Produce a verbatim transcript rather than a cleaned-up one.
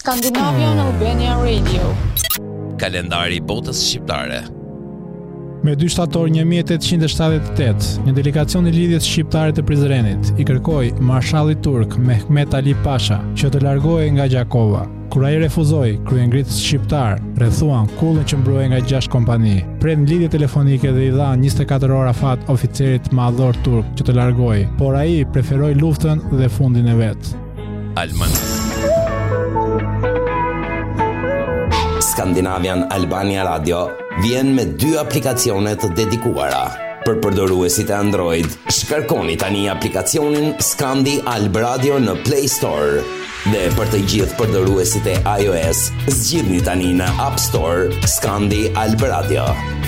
Scandinavian Albania Radio. Kalendari i botës shqiptare. Me dy shtator një mijë e tetëqind e shtatëdhjetë e tetë, një delegacion i lidhjes shqiptare të Prizrenit i kërkoi marshallit turk Mehmet Ali Pasha që të largohej nga Gjakova. Kur ai refuzoi, kryengritës shqiptar rrethuan kullën që mbrojej nga gjashtë kompani. Pret në lidhje telefonike dhe i dha njëzet e katër ora fat oficerit madhor turk që të largohej, por ai preferoi luftën dhe fundin e vet. Alman. Scandinavian Albania Radio vjen me dy aplikacione të dedikuara. Për përdoruesit e Android, shkarkoni tani aplikacionin Scandi Alb Radio në Play Store. Dhe për të gjithë përdoruesit e iOS, zgjidhni tani në App Store Scandi Alb Radio.